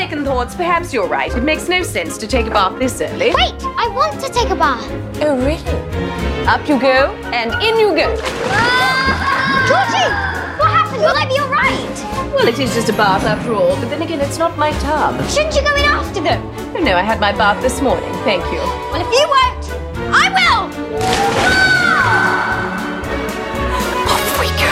second thoughts, perhaps you're right. It makes no sense to take a bath this early. Wait, I want to take a bath. Oh, really? Up you go, and in you go. Georgie, what happened? Will I be all right? Well, it is just a bath after all, but then again, it's not my tub. Shouldn't you go in after them? Oh, no, I had my bath this morning, thank you. Well, if you won't, I will!